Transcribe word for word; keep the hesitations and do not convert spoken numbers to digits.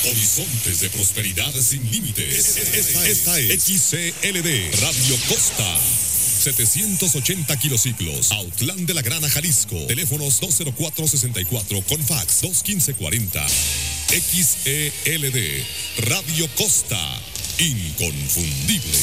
Horizontes de prosperidad sin límites. Esta, esta es X C L D Radio Costa. setecientos ochenta kilociclos, Autlán de la Grana, Jalisco. Teléfonos dos cero cuatro sesenta y cuatro con fax dos uno cinco cuarenta. X E L D Radio Costa, inconfundible.